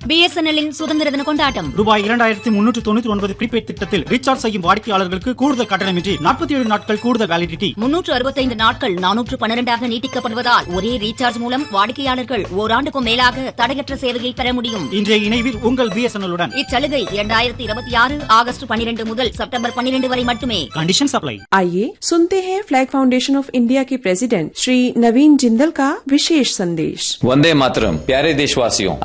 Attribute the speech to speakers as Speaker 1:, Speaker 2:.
Speaker 1: BSNL சுதந்திர தின கொண்டாட்டம்
Speaker 2: ரூபாய் 2399 ப்ரீபெய்ட் திட்டத்தில் ரீசார்ஜ் செய்யும் வாடிக்கையாளர்களுக்கு கூடுதல் கட்டணமின்றி 47 நாட்கள் கூடுதல் வேலிடிட்டி,
Speaker 1: 365 நாட்கள் 412 நீட்டிக்கப்படுவதால் ஒரே ரீசார்ஜ் மூலம் வாடிக்கையாளர்கள் ஓராண்டுக்கும் மேலாக தடையற்ற சேவையை பெற முடியும்.
Speaker 2: இன்றைய இணைவில் உங்கள் BSNL-உடன்.
Speaker 1: இச்சலுகை 2026 ஆகஸ்ட் 12 முதல் செப்டம்பர் 12 வரை மட்டுமே.
Speaker 2: Condition apply.
Speaker 3: आइए सुनते हैं फ्लैग फाउंडेशन ऑफ इंडिया के प्रेसिडेंट श्री नवीन जिंदल का विशेष संदेश।
Speaker 4: वंदे मातरम। प्यारे देशवासियों,